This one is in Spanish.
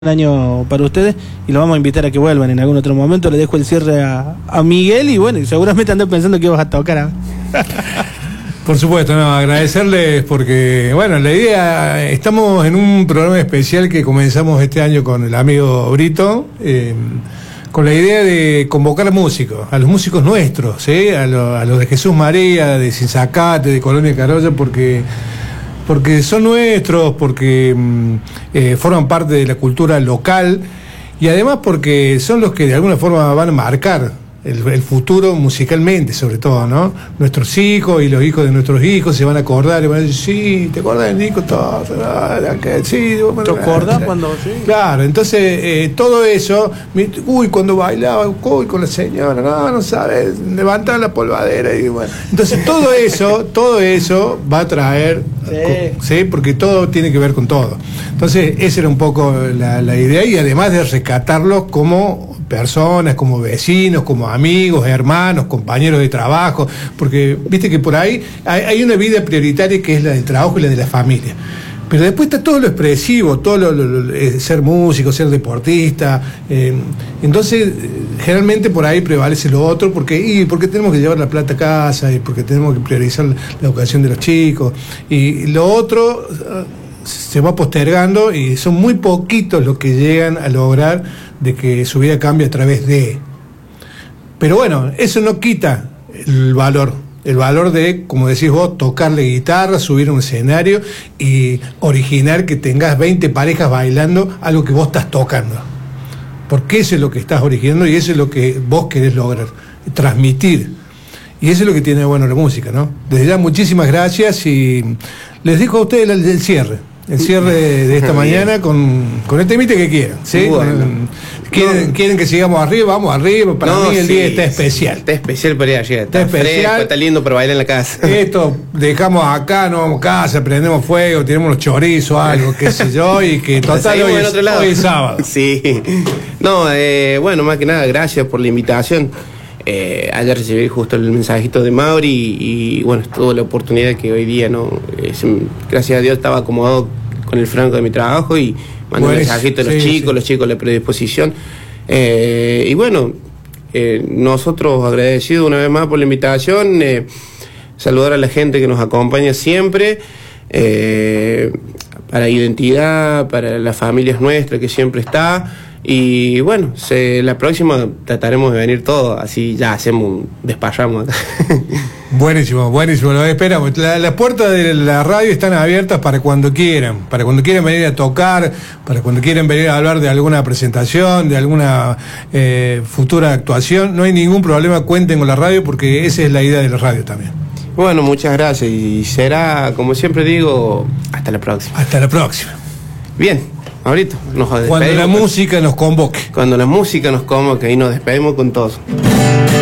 año para ustedes y lo vamos a invitar a que vuelvan en algún otro momento. Le dejo el cierre a Miguel y bueno, seguramente andan pensando que vas a tocar. Por supuesto, no, agradecerles porque, bueno, la idea, estamos en un programa especial que comenzamos este año con el amigo Brito, con la idea de convocar a músicos, a los músicos nuestros, a los de Jesús María, de Sinzacate, de Colonia Carolla, porque son nuestros, porque forman parte de la cultura local y además porque son los que de alguna forma van a marcar el futuro musicalmente, sobre todo, ¿no? Nuestros hijos y los hijos de nuestros hijos se van a acordar y van a decir, sí, ¿te acuerdas del Nico? Sí, ¿te acordás cuando? Sí. Claro, entonces todo eso, cuando bailaba, con la señora, no sabes, levantaban la polvadera y bueno. Entonces todo eso va a traer, sí, porque todo tiene que ver con todo. Entonces esa era un poco la idea y además de rescatarlos como personas, como vecinos, como amigos, hermanos, compañeros de trabajo, porque viste que por ahí hay una vida prioritaria que es la del trabajo y la de la familia. Pero después está todo lo expresivo, todo ser músico, ser deportista. Entonces, generalmente por ahí prevalece lo otro, porque tenemos que llevar la plata a casa, y porque tenemos que priorizar la educación de los chicos. Y lo otro se va postergando y son muy poquitos los que llegan a lograr de que su vida cambie a través de. Pero bueno, eso no quita el valor de, como decís vos, tocarle guitarra, subir a un escenario y originar que tengas 20 parejas bailando algo que vos estás tocando. Porque eso es lo que estás originando y eso es lo que vos querés lograr, transmitir. Y eso es lo que tiene bueno la música, ¿no? Desde ya, muchísimas gracias y les dejo a ustedes el cierre. El cierre de esta mañana con el temite que quieran, ¿sí? Bueno. ¿Quieren que sigamos arriba? Vamos arriba. Para mí el día está especial. Está especial para ir allá. Está especial. Fresco, está lindo para bailar en la casa. Esto dejamos acá, no vamos a casa, prendemos fuego, tenemos los chorizos, algo, qué sé yo, y que total hoy es sábado. Sí. No, bueno, más que nada, gracias por la invitación. Ayer recibí justo el mensajito de Mauri y bueno, tuve la oportunidad que hoy día, ¿no? Gracias a Dios estaba acomodado con el franco de mi trabajo y mandé un mensajito a los chicos la predisposición. Y bueno, nosotros agradecidos una vez más por la invitación, saludar a la gente que nos acompaña siempre, para Identidad, para las familias nuestras que siempre está. Y bueno, la próxima trataremos de venir todos, así ya despachamos acá. Buenísimo, lo esperamos. Las puertas de la radio están abiertas para cuando quieran venir a tocar, para cuando quieran venir a hablar de alguna presentación, de alguna futura actuación. No hay ningún problema, cuenten con la radio porque esa es la idea de la radio también. Bueno, muchas gracias y será, como siempre digo, hasta la próxima. Hasta la próxima. Bien. Ahorita nos despedimos. Cuando la música nos convoque. Cuando la música nos convoque y nos despedimos con todos.